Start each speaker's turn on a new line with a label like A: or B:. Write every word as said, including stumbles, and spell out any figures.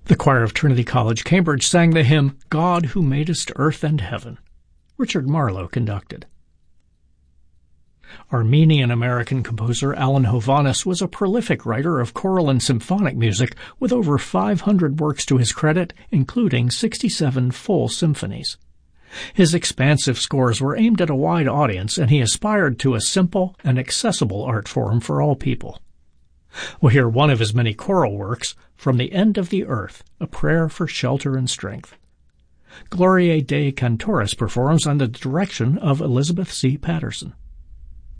A: The choir of Trinity College, Cambridge sang the hymn, God Who Madest Earth and Heaven. Richard Marlowe conducted. Armenian-American composer Alan Hovhaness was a prolific writer of choral and symphonic music with over five hundred works to his credit, including sixty-seven full symphonies. His expansive scores were aimed at a wide audience, and he aspired to a simple and accessible art form for all people. We'll hear one of his many choral works, From the End of the Earth, a prayer for shelter and strength. Gloria de Cantoris performs under the direction of Elizabeth C. Patterson.